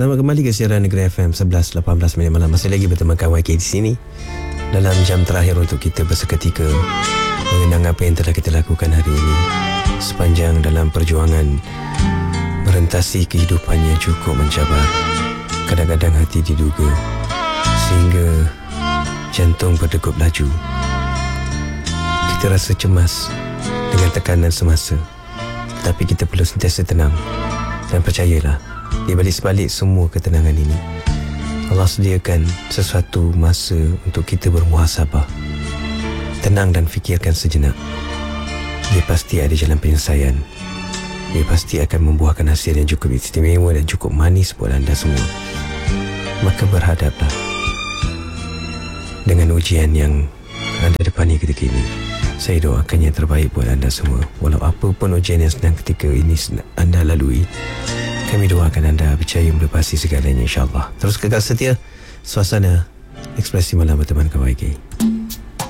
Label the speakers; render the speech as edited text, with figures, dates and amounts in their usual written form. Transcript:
Speaker 1: Selamat kembali ke siaran Negeri FM 11.18 minit malam. Masih lagi bertemu kawan YK di sini dalam jam terakhir untuk kita berseketika mengenang apa yang telah kita lakukan hari ini sepanjang dalam perjuangan merentasi kehidupan yang cukup mencabar. Kadang-kadang hati diduga sehingga jantung berdegup laju. Kita rasa cemas dengan tekanan semasa, tapi kita perlu sentiasa tenang. Dan percayalah, di balik-balik semua ketenangan ini, Allah sediakan sesuatu masa untuk kita bermuhasabah. Tenang dan fikirkan sejenak. Dia pasti ada jalan penyelesaian. Dia pasti akan membuahkan hasil yang cukup istimewa dan cukup manis buat anda semua. Maka berhadaplah dengan ujian yang anda depani ketika ini. Saya doakan yang terbaik buat anda semua. Walau apa pun ujian yang sedang ketika ini anda lalui, kami doakan anda percaya melepasi segalanya, insyaAllah. Terus kekal setia suasana Ekspresi Malam berteman kawan YK.